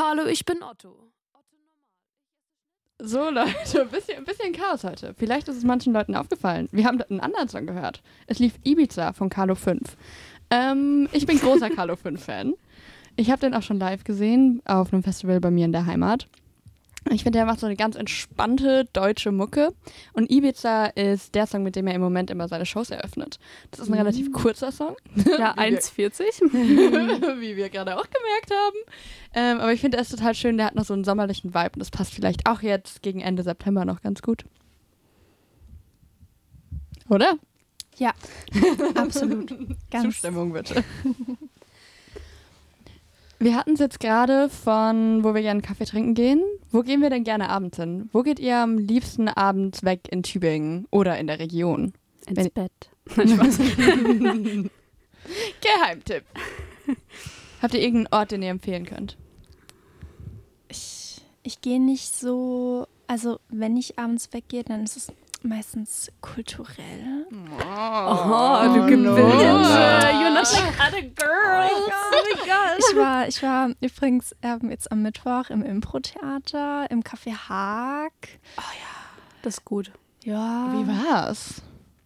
Hallo, ich bin Otto. So, Leute, ein bisschen Chaos heute. Vielleicht ist es manchen Leuten aufgefallen. Wir haben einen anderen Song gehört. Es lief Ibiza von Carlo 5. Ich bin großer Carlo 5-Fan. Ich habe den auch schon live gesehen auf einem Festival bei mir in der Heimat. Ich finde, er macht so eine ganz entspannte deutsche Mucke. Und Ibiza ist der Song, mit dem er im Moment immer seine Shows eröffnet. Das ist ein relativ kurzer Song. Ja, 1,40. Wie wir gerade auch gemerkt haben. Aber ich finde, er ist total schön. Der hat noch so einen sommerlichen Vibe. Und das passt vielleicht auch jetzt gegen Ende September noch ganz gut. Oder? Ja, absolut. Ganz. Zustimmung bitte. Wir hatten es jetzt gerade von, wo wir gerne einen Kaffee trinken gehen. Wo gehen wir denn gerne abends hin? Wo geht ihr am liebsten abends weg in Tübingen oder in der Region? Ins Bett. Spaß. Geheimtipp. Habt ihr irgendeinen Ort, den ihr empfehlen könnt? Ich gehe nicht so, also wenn ich abends weggehe, dann ist es meistens kulturell. Oh, du Gewinne. You're not like other girls. Oh my God. Ich war übrigens jetzt am Mittwoch im Impro-Theater, im Café Haag. Oh ja, das ist gut. Ja. Wie war's?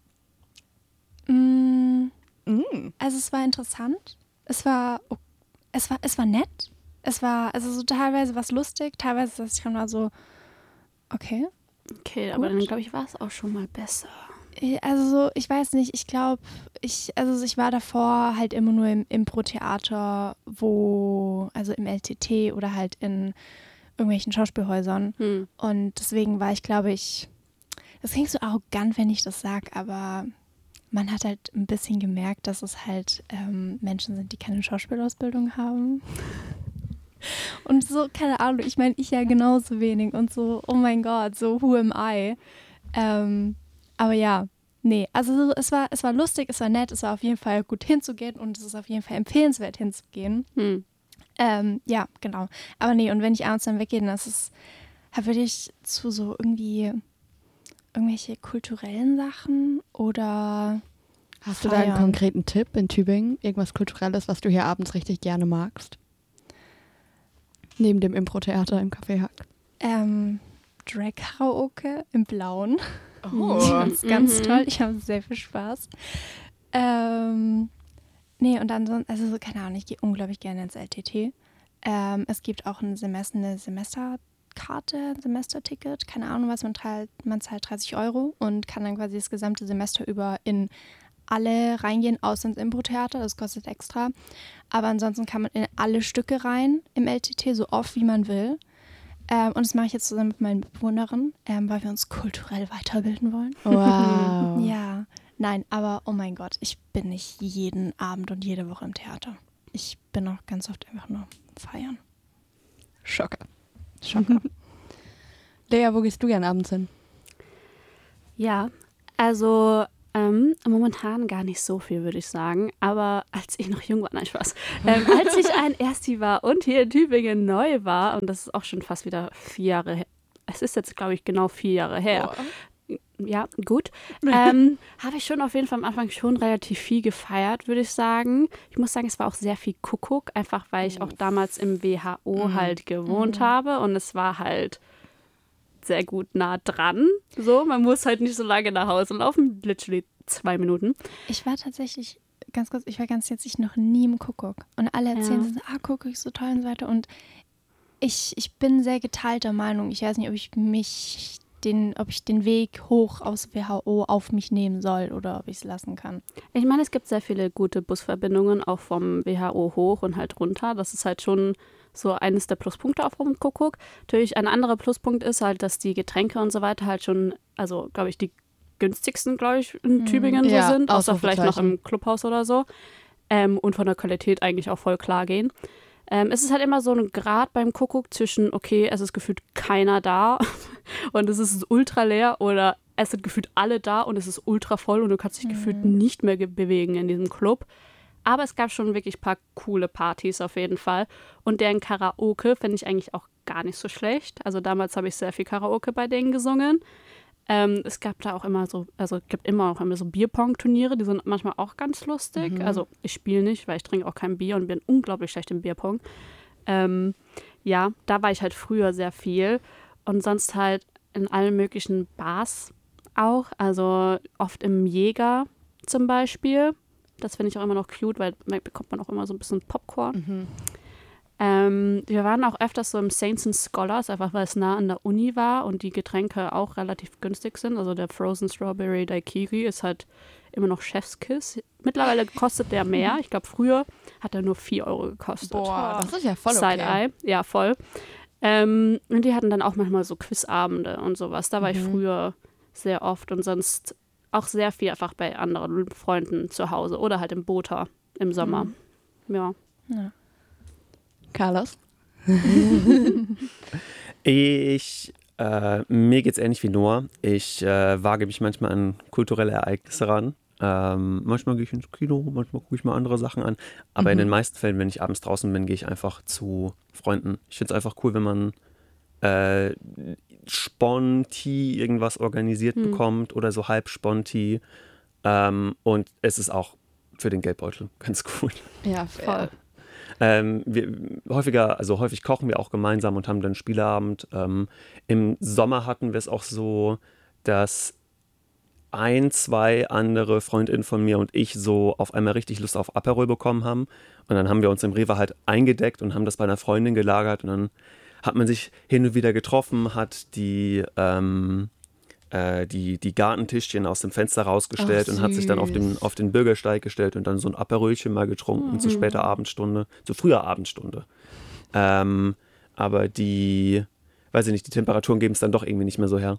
Also es war interessant. Es war nett. Es war also so teilweise was lustig, teilweise dass ich dann war so okay. Okay, aber dann glaube ich, war es auch schon mal besser. Also so, ich weiß nicht, ich glaube, ich war davor halt immer nur im Impro-Theater, also im LTT oder halt in irgendwelchen Schauspielhäusern. Und deswegen war ich, glaube ich, das klingt so arrogant, wenn ich das sage, aber man hat halt ein bisschen gemerkt, dass es halt Menschen sind, die keine Schauspielausbildung haben. Und so, keine Ahnung, ich meine, ich ja genauso wenig und so, oh mein Gott, so who am I? Aber ja, nee, also es war lustig, es war nett, es war auf jeden Fall gut hinzugehen und es ist auf jeden Fall empfehlenswert hinzugehen. Ja, genau. Aber nee, und wenn ich abends dann weggehe, dann würde ich zu so irgendwelche kulturellen Sachen oder Hast du da einen konkreten Tipp in Tübingen? Irgendwas Kulturelles, was du hier abends richtig gerne magst? Neben dem Impro-Theater im Café Hack. Drag-Karaoke im Blauen. Oh. Ganz toll. Ich habe sehr viel Spaß. Nee, und ansonsten, also so, keine Ahnung, ich gehe unglaublich gerne ins LTT. Es gibt auch eine Semesterkarte, ein Semesterticket, keine Ahnung was, man zahlt 30 € und kann dann quasi das gesamte Semester über in alle reingehen, außer ins Impro-Theater, das kostet extra. Aber ansonsten kann man in alle Stücke rein im LTT, so oft wie man will. Und das mache ich jetzt zusammen mit meinen Mitbewohnerinnen, weil wir uns kulturell weiterbilden wollen. Wow. Ja, nein, aber oh mein Gott, ich bin nicht jeden Abend und jede Woche im Theater. Ich bin auch ganz oft einfach nur feiern. Schocker. Lea, wo gehst du gern abends hin? Ja, also momentan gar nicht so viel, würde ich sagen. Aber als ich noch jung war, nein, Spaß. Als ich ein Ersti war und hier in Tübingen neu war, und das ist auch schon fast wieder 4 Jahre her. Es ist jetzt, glaube ich, genau 4 Jahre her. Oh. Ja, gut. Habe ich schon auf jeden Fall am Anfang schon relativ viel gefeiert, würde ich sagen. Ich muss sagen, es war auch sehr viel Kuckuck, einfach weil ich auch damals im WHO halt gewohnt habe. Und es war halt sehr gut nah dran. So, man muss halt nicht so lange nach Hause laufen, literally 2 Minuten. Ich war tatsächlich, ganz kurz, ganz jetzt noch nie im Kuckuck. Und alle erzählen so, Kuckuck ist so toll und so weiter. Und ich bin sehr geteilter Meinung. Ich weiß nicht, ob ich den Weg hoch aus WHO auf mich nehmen soll oder ob ich es lassen kann. Ich meine, es gibt sehr viele gute Busverbindungen, auch vom WHO hoch und halt runter. Das ist halt schon so eines der Pluspunkte auch vom Kuckuck. Natürlich ein anderer Pluspunkt ist halt, dass die Getränke und so weiter halt schon, also glaube ich, die günstigsten, glaube ich, in Tübingen so sind. Außer vielleicht noch im Clubhaus oder so. Und von der Qualität eigentlich auch voll klar gehen. Es ist halt immer so ein Grad beim Kuckuck zwischen, okay, es ist gefühlt keiner da und es ist ultra leer oder es sind gefühlt alle da und es ist ultra voll und du kannst dich gefühlt nicht mehr bewegen in diesem Club. Aber es gab schon wirklich ein paar coole Partys auf jeden Fall. Und deren Karaoke finde ich eigentlich auch gar nicht so schlecht. Also damals habe ich sehr viel Karaoke bei denen gesungen. Es gab da auch immer so, also es gibt immer auch immer so Bierpong-Turniere, die sind manchmal auch ganz lustig. Also ich spiele nicht, weil ich trinke auch kein Bier und bin unglaublich schlecht im Bierpong. ja, da war ich halt früher sehr viel und sonst halt in allen möglichen Bars auch, also oft im Jäger zum Beispiel. Das finde ich auch immer noch cute, weil da bekommt man auch immer so ein bisschen Popcorn. Wir waren auch öfters so im Saints and Scholars, einfach weil es nah an der Uni war und die Getränke auch relativ günstig sind. Also der Frozen Strawberry Daiquiri ist halt immer noch Chefskiss. Mittlerweile kostet der mehr. Ich glaube, früher hat er nur 4 Euro gekostet. Boah, das ist ja voll okay. Side-Eye, ja, voll. Und die hatten dann auch manchmal so Quizabende und sowas. Da war ich früher sehr oft und sonst auch sehr viel einfach bei anderen Freunden zu Hause oder halt im Bota im Sommer. Ja. Carlos? Mir geht's ähnlich wie Noah. Ich wage mich manchmal an kulturelle Ereignisse ran. Manchmal gehe ich ins Kino, manchmal gucke ich mir andere Sachen an. Aber in den meisten Fällen, wenn ich abends draußen bin, gehe ich einfach zu Freunden. Ich finde es einfach cool, wenn man sponti irgendwas organisiert bekommt oder so halb sponti. Und es ist auch für den Geldbeutel ganz gut. Ja, voll. Häufig kochen wir auch gemeinsam und haben dann Spieleabend. Im Sommer hatten wir es auch so, dass 2 andere Freundinnen von mir und ich so auf einmal richtig Lust auf Aperol bekommen haben. Und dann haben wir uns im Rewe halt eingedeckt und haben das bei einer Freundin gelagert. Und dann hat man sich hin und wieder getroffen, hat die Gartentischchen aus dem Fenster rausgestellt und hat sich dann auf den Bürgersteig gestellt und dann so ein Aperolchen mal getrunken zu später Abendstunde, zu früher Abendstunde. Aber die Temperaturen geben es dann doch irgendwie nicht mehr so her.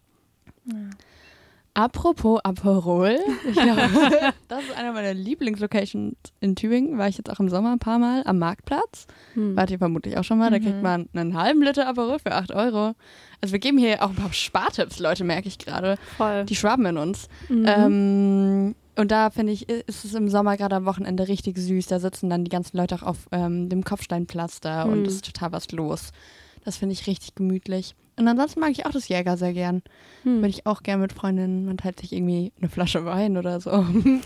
Apropos Aperol, ich glaube, das ist einer meiner Lieblingslocations in Tübingen. War ich jetzt auch im Sommer ein paar Mal am Marktplatz. Wart ihr vermutlich auch schon mal. Da kriegt man einen halben Liter Aperol für 8 Euro. Also wir geben hier auch ein paar Spartipps, Leute, merke ich gerade. Voll. Die Schwaben in uns. Und da finde ich, ist es im Sommer gerade am Wochenende richtig süß. Da sitzen dann die ganzen Leute auch auf dem Kopfsteinpflaster und es ist total was los. Das finde ich richtig gemütlich. Und ansonsten mag ich auch das Jäger sehr gern. Bin ich auch gern mit Freundinnen. Man teilt sich irgendwie eine Flasche Wein oder so. Wir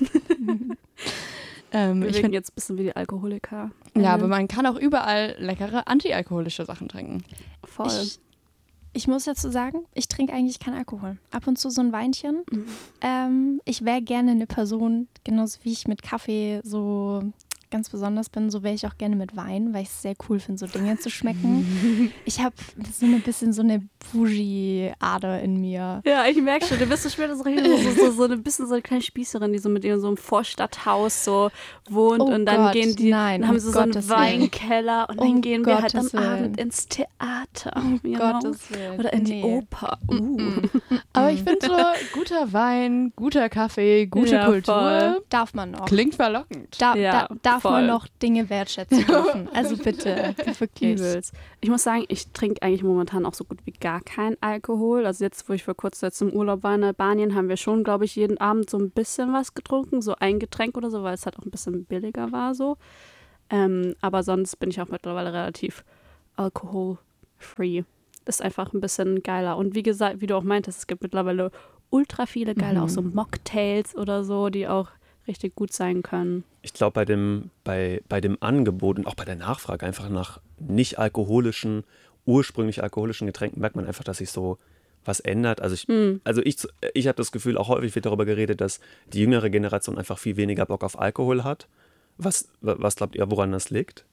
wirken jetzt ein bisschen wie die Alkoholiker. Ja, aber man kann auch überall leckere antialkoholische Sachen trinken. Voll. Ich muss dazu sagen, ich trinke eigentlich keinen Alkohol. Ab und zu so ein Weinchen. Ich wäre gerne eine Person, genauso wie ich mit Kaffee so ganz besonders bin, so wäre ich auch gerne mit Wein, weil ich es sehr cool finde, so Dinge zu schmecken. Ich habe so ein bisschen so eine Bougie-Ader in mir. Ja, ich merke schon, du bist so später so ein bisschen so eine kleine Spießerin, die so mit in so einem Vorstadthaus so wohnt und dann gehen die, dann haben sie so einen Weinkeller und dann gehen wir halt am Abend ins Theater. Gottes Willen. Oder in die Oper. Aber ich finde so, guter Wein, guter Kaffee, gute Kultur. Voll. Darf man noch. Klingt verlockend. Darf man noch Dinge wertschätzen dürfen. Also bitte, wirklich. Übelst. Ich muss sagen, ich trinke eigentlich momentan auch so gut wie gar keinen Alkohol. Also jetzt, wo ich vor kurzem jetzt im Urlaub war in Albanien, haben wir schon, glaube ich, jeden Abend so ein bisschen was getrunken. So ein Getränk oder so, weil es halt auch ein bisschen billiger war so. Aber sonst bin ich auch mittlerweile relativ alkoholfree. Ist einfach ein bisschen geiler. Und wie gesagt, wie du auch meintest, es gibt mittlerweile ultra viele geile, auch so Mocktails oder so, die auch richtig gut sein können. Ich glaube, bei dem Angebot und auch bei der Nachfrage einfach nach nicht alkoholischen, ursprünglich alkoholischen Getränken merkt man einfach, dass sich so was ändert. Also ich habe das Gefühl, auch häufig wird darüber geredet, dass die jüngere Generation einfach viel weniger Bock auf Alkohol hat. Was glaubt ihr, woran das liegt?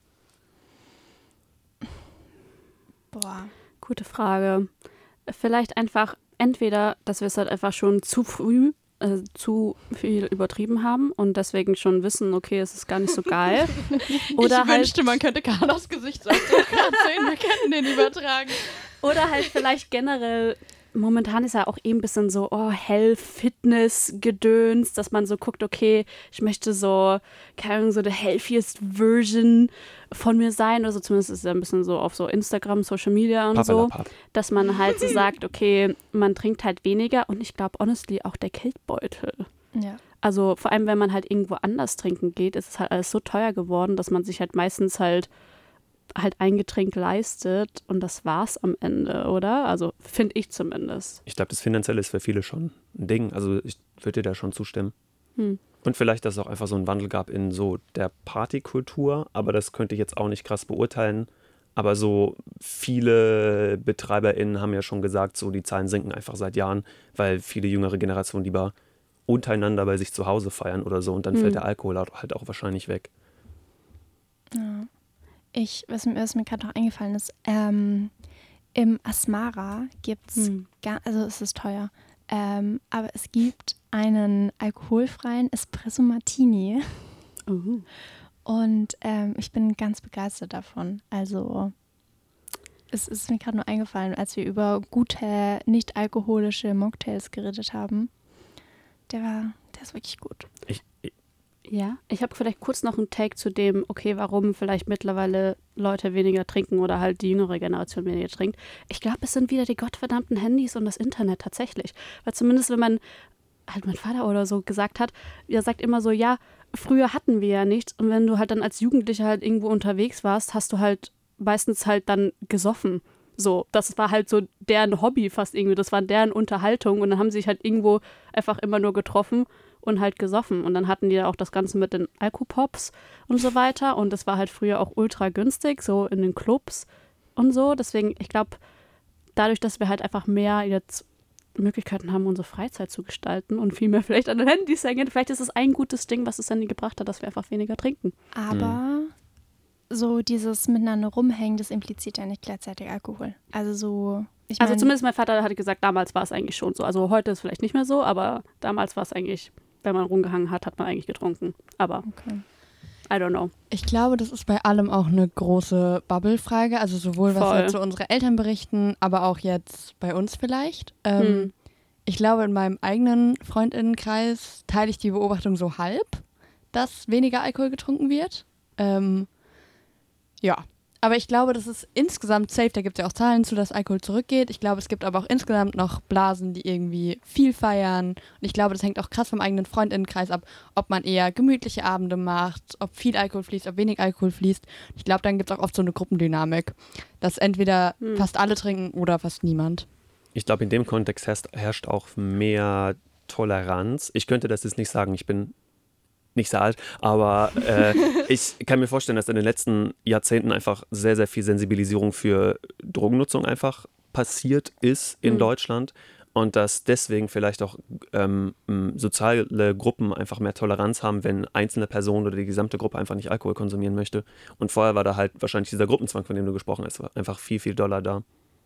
Boah. Gute Frage. Vielleicht einfach entweder, dass wir es halt einfach schon zu früh zu viel übertrieben haben und deswegen schon wissen, okay, es ist gar nicht so geil. Oder ich wünschte, man könnte Carlos Gesichtsausdruck gerade sehen, wir könnten den übertragen. Oder halt vielleicht generell, momentan ist ja auch ein bisschen so, Health-Fitness-Gedöns, dass man so guckt, okay, ich möchte so, keine Ahnung, so the healthiest Version von mir sein, oder so, zumindest ist es ja ein bisschen so auf so Instagram, Social Media und so, dass man halt so sagt, okay, man trinkt halt weniger und ich glaube, honestly, auch der Geldbeutel. Ja. Also vor allem, wenn man halt irgendwo anders trinken geht, ist es halt alles so teuer geworden, dass man sich halt meistens halt ein Getränk leistet und das war's am Ende, oder? Also finde ich zumindest. Ich glaube, das Finanzielle ist für viele schon ein Ding. Also ich würde dir da schon zustimmen. Und vielleicht, dass es auch einfach so einen Wandel gab in so der Partykultur, aber das könnte ich jetzt auch nicht krass beurteilen. Aber so viele BetreiberInnen haben ja schon gesagt, so die Zahlen sinken einfach seit Jahren, weil viele jüngere Generationen lieber untereinander bei sich zu Hause feiern oder so und dann fällt der Alkohol halt auch wahrscheinlich weg. Ja. Was mir gerade noch eingefallen ist, im Asmara gibt es, also es ist teuer, aber es gibt einen alkoholfreien Espresso Martini. Und ich bin ganz begeistert davon. Also es ist mir gerade nur eingefallen, als wir über gute, nicht alkoholische Mocktails geredet haben. Der ist wirklich gut. Ich habe vielleicht kurz noch einen Take zu dem, okay, warum vielleicht mittlerweile Leute weniger trinken oder halt die jüngere Generation weniger trinkt. Ich glaube, es sind wieder die gottverdammten Handys und das Internet tatsächlich. Weil zumindest, wenn mein Vater oder so gesagt hat, er sagt immer so, ja, früher hatten wir ja nichts und wenn du halt dann als Jugendlicher halt irgendwo unterwegs warst, hast du halt meistens halt dann gesoffen. So, das war halt so deren Hobby fast irgendwie, das war deren Unterhaltung und dann haben sie sich halt irgendwo einfach immer nur getroffen und halt gesoffen und dann hatten die ja auch das Ganze mit den Alkopops und so weiter und das war halt früher auch ultra günstig, so in den Clubs und so, deswegen, ich glaube, dadurch, dass wir halt einfach mehr jetzt Möglichkeiten haben, unsere Freizeit zu gestalten und viel mehr vielleicht an den Handys hängen, vielleicht ist es ein gutes Ding, was es dann gebracht hat, dass wir einfach weniger trinken. Aber so dieses miteinander rumhängen, das impliziert ja nicht gleichzeitig Alkohol. Also so, ich meine... Also zumindest mein Vater hat gesagt, damals war es eigentlich schon so. Also heute ist es vielleicht nicht mehr so, aber damals war es eigentlich, wenn man rumgehangen hat, hat man eigentlich getrunken. Aber I don't know. Ich glaube, das ist bei allem auch eine große Bubble-Frage. Also sowohl was halt so unsere Eltern berichten, aber auch jetzt bei uns vielleicht. Ich glaube, in meinem eigenen Freundinnenkreis teile ich die Beobachtung so halb, dass weniger Alkohol getrunken wird. Ja, aber ich glaube, das ist insgesamt safe. Da gibt es ja auch Zahlen zu, dass Alkohol zurückgeht. Ich glaube, es gibt aber auch insgesamt noch Blasen, die irgendwie viel feiern. Und ich glaube, das hängt auch krass vom eigenen Freundinnenkreis ab, ob man eher gemütliche Abende macht, ob viel Alkohol fließt, ob wenig Alkohol fließt. Ich glaube, dann gibt es auch oft so eine Gruppendynamik, dass entweder fast alle trinken oder fast niemand. Ich glaube, in dem Kontext herrscht auch mehr Toleranz. Ich könnte das jetzt nicht sagen, ich bin nicht sehr alt, aber ich kann mir vorstellen, dass in den letzten Jahrzehnten einfach sehr, sehr viel Sensibilisierung für Drogennutzung einfach passiert ist in Deutschland und dass deswegen vielleicht auch soziale Gruppen einfach mehr Toleranz haben, wenn einzelne Personen oder die gesamte Gruppe einfach nicht Alkohol konsumieren möchte. Und vorher war da halt wahrscheinlich dieser Gruppenzwang, von dem du gesprochen hast, war einfach viel, viel doller da.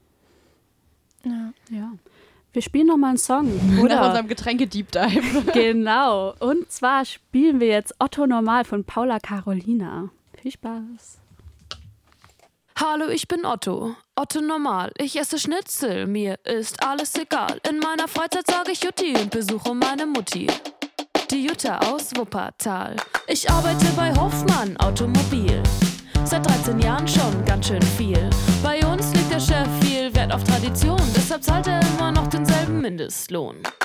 Ja. Wir spielen noch mal einen Song. Nach unserem Getränke-Deep Dive. Genau. Und zwar spielen wir jetzt Otto Normal von Paula Carolina. Viel Spaß. Hallo, ich bin Otto. Otto Normal. Ich esse Schnitzel. Mir ist alles egal. In meiner Freizeit sage ich Jutti und besuche meine Mutti. Die Jutta aus Wuppertal. Ich arbeite bei Hoffmann Automobil. Seit 13 Jahren schon ganz schön viel. Bei uns legt der Chef viel Wert auf Tradition. Deshalb zahlt er immer noch denselben Mindestlohn.